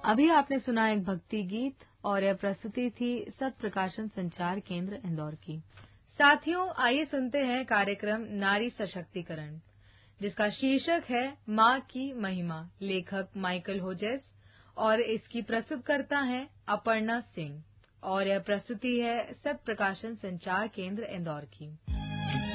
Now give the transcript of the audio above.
अभी आपने सुना एक भक्ति गीत और यह प्रस्तुति थी सत प्रकाशन संचार केंद्र इंदौर की। साथियों, आइए सुनते हैं कार्यक्रम नारी सशक्तिकरण, जिसका शीर्षक है माँ की महिमा। लेखक माइकल होजेस और इसकी प्रस्तुतकर्ता हैं अपर्णा सिंह और यह प्रस्तुति है सत प्रकाशन संचार केंद्र इंदौर की।